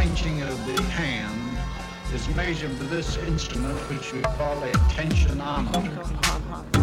clenching of the hand is measured with this instrument, which we call a tensionometer.